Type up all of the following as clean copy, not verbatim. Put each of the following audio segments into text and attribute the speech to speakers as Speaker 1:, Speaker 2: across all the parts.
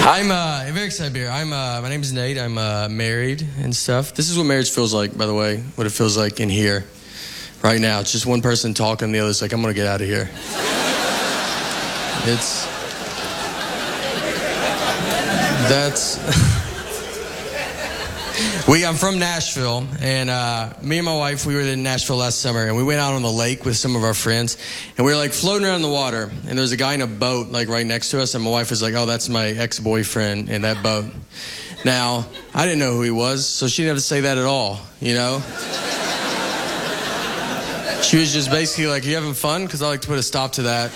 Speaker 1: I'm very excited to be here. My name is Nate. I'm married and stuff. This is what marriage feels like, by the way, what it feels like in here right now. It's just one person talking, the other's like, I'm going to get out of here. I'm from Nashville, and me and my wife, we were in Nashville last summer, and we went out on the lake with some of our friends, and we were like floating around the water, and there's a guy in a boat like right next to us, and my wife was like, oh, that's my ex-boyfriend in that boat. Now, I didn't know who he was, so she didn't have to say that at all, you know? She was just basically like, are you having fun? Because I like to put a stop to that.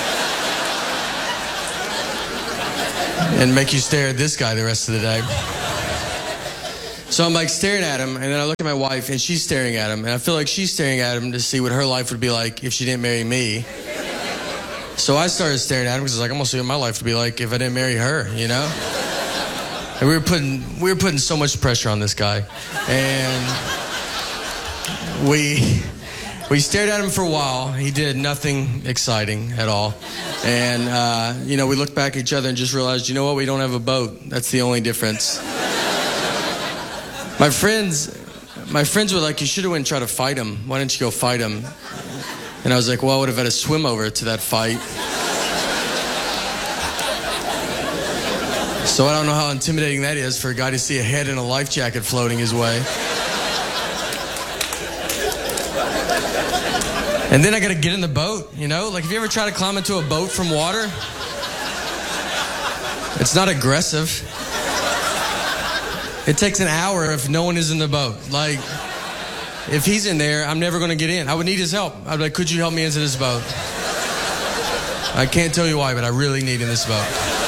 Speaker 1: And make you stare at this guy the rest of the day. So I'm like staring at him, and then I look at my wife, and she's staring at him, and I feel like she's staring at him to see what her life would be like if she didn't marry me. So I started staring at him because I was like, I'm gonna see what my life would be like if I didn't marry her, you know? And we were putting so much pressure on this guy, and we stared at him for a while. He did nothing exciting at all. And, we looked back at each other and just realized, you know what? We don't have a boat. That's the only difference. My friends were like, you should have went and tried to fight him. Why didn't you go fight him? And I was like, well, I would have had to swim over to that fight. So I don't know how intimidating that is for a guy to see a head in a life jacket floating his way. And then I gotta get in the boat, you know? Like, have you ever tried to climb into a boat from water? It's not aggressive. It takes an hour if no one is in the boat. Like, if he's in there, I'm never gonna get in. I would need his help. I'd be like, could you help me into this boat? I can't tell you why, but I really need in this boat.